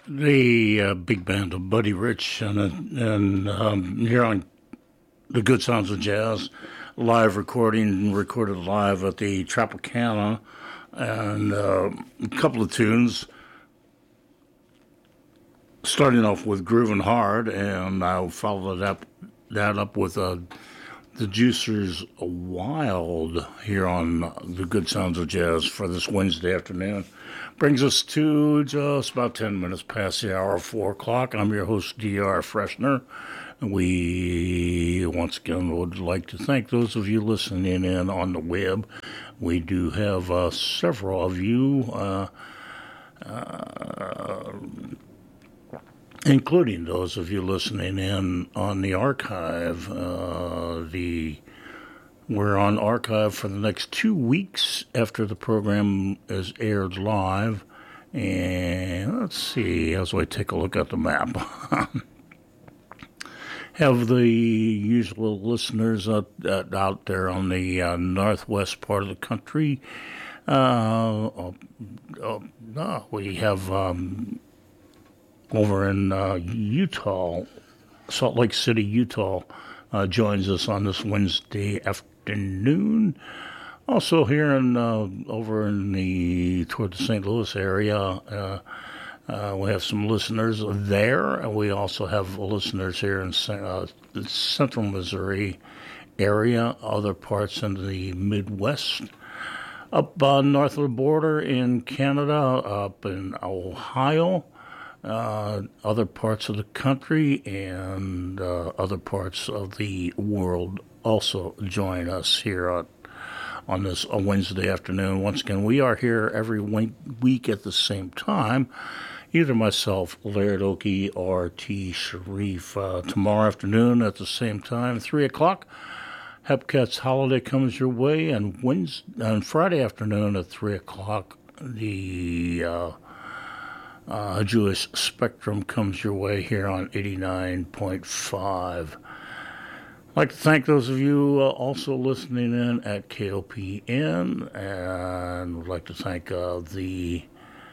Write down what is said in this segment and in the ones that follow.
The big band of Buddy Rich and here on the Good Sounds of Jazz, live recorded live at the Tropicana, and a couple of tunes, starting off with Groovin' Hard, and I'll follow that up with the Juicers Wild here on the Good Sounds of Jazz for this Wednesday afternoon. Brings us to just about 10 minutes past the hour of 4 o'clock. I'm your host, D.R. Freshner. We, once again, would like to thank those of you listening in on the web. We do have several of you, including those of you listening in on the archive. We're on archive for the next 2 weeks after the program is aired live. And let's see, as I take a look at the map. Have the usual listeners out there on the northwest part of the country. We have over in Utah, Salt Lake City, Utah, joins us on this Wednesday afternoon. Also here in over in toward the St. Louis area, we have some listeners there, and we also have listeners here in the central Missouri area, other parts in the Midwest, up north of the border in Canada, up in Ohio, other parts of the country, and other parts of the world also join us here on this Wednesday afternoon. Once again, we are here every week at the same time. Either myself, Laird Oakey, or T. Sharif. Tomorrow afternoon at the same time, 3 o'clock, Hepcat's Holiday comes your way, and Friday afternoon at 3 o'clock, the Jewish Spectrum comes your way here on 89.5. I'd like to thank those of you also listening in at KOPN, and would like to thank the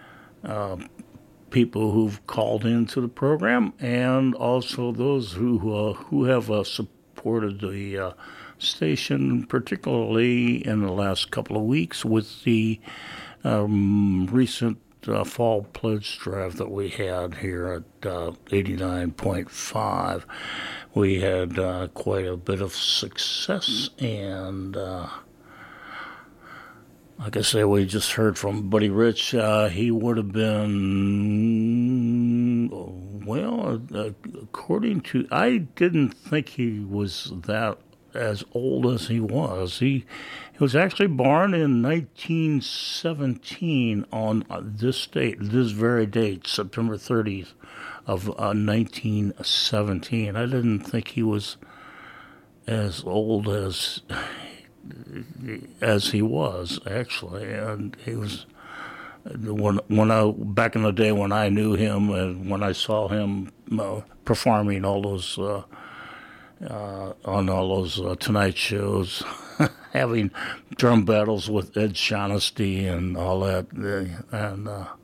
people who've called into the program, and also those who have supported the station, particularly in the last couple of weeks with the recent fall pledge drive that we had here at 89.5. We had quite a bit of success, and like I say, we just heard from Buddy Rich. He would have been, well, according to, I didn't think he was that as old as he was. He was actually born in 1917 on this very date, September 30th of 1917. I didn't think he was as old as he was, actually. And he was, back in the day when I knew him and when I saw him performing all those on all those Tonight shows, having drum battles with Ed Shaughnessy and all that, and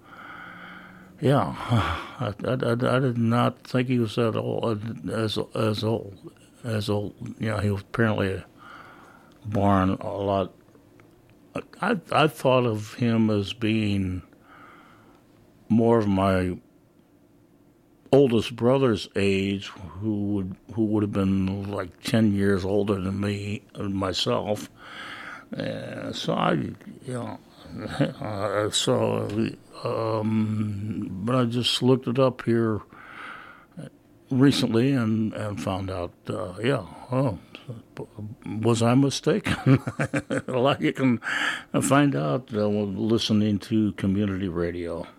I did not think he was that old, as old. You know, he was apparently born a lot. I thought of him as being more of my oldest brother's age, who would have been like 10 years older than me and myself. So but I just looked it up here recently and found out, was I mistaken? A lot you can find out listening to community radio.